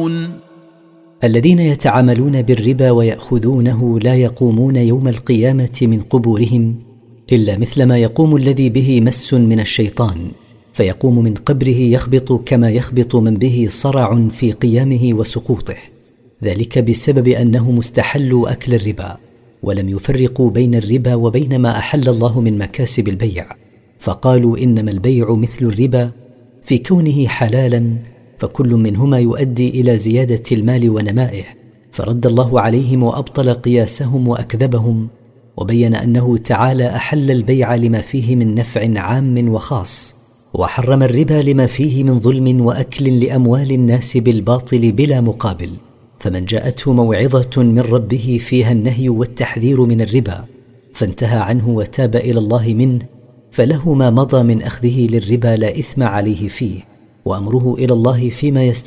يعملون. الذين يتعاملون بالربا ويأخذونه لا يقومون يوم القيامة من قبورهم إلا مثل ما يقوم الذي به مس من الشيطان، فيقوم من قبره يخبط كما يخبط من به صرع في قيامه وسقوطه، ذلك بسبب أنهم استحلوا أكل الربا ولم يفرقوا بين الربا وبين ما أحل الله من مكاسب البيع، فقالوا إنما البيع مثل الربا في كونه حلالا، فكل منهما يؤدي إلى زيادة المال ونمائه، فرد الله عليهم وأبطل قياسهم وأكذبهم، وبين أنه تعالى أحل البيع لما فيه من نفع عام وخاص، وحرم الربا لما فيه من ظلم وأكل لأموال الناس بالباطل بلا مقابل. فمن جاءته موعظة من ربه فيها النهي والتحذير من الربا فانتهى عنه وتاب إلى الله منه فله ما مضى من أخذه للربا لا إثم عليه فيه، وأمره إلى الله فيما